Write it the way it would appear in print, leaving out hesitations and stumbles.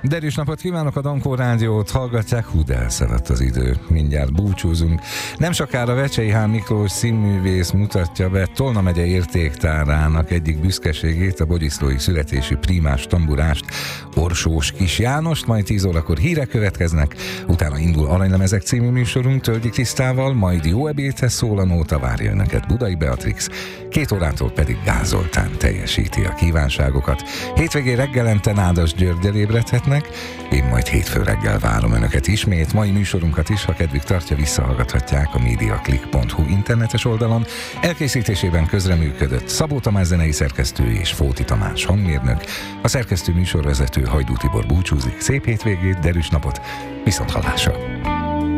Derűs napot kívánok, a Dankó Rádiót hallgatják, hú, de elszaladt az idő, mindjárt búcsúzunk. Nem sokára Vecsei H. Miklós színművész mutatja be Tolna megye értéktárának egyik büszkeségét, a bogyiszlói születési prímás tamburást, Orsós Kis Jánost, majd 10 órakor hírek következnek, utána indul Aranylemezek című műsorunk Tölgyi Krisztával, majd jó ebédhez szól a nóta, várja önöket Budai Beatrix, 2 órától pedig Gál Zoltán teljesíti a kívánságokat. Hétvégén reggelente Nádas Györgyel ébredhetnek, én majd hétfő reggel várom önöket ismét. Mai műsorunkat is, ha kedvük tartja, visszahallgathatják a mediaclick.hu internetes oldalon. Elkészítésében közreműködött Szabó Tamás zenei szerkesztő és Fóti Tamás hangmérnök. A szerkesztő műsorvezető Hajdú Tibor búcsúzik. Szép hétvégét, derűs napot, viszonthallásra!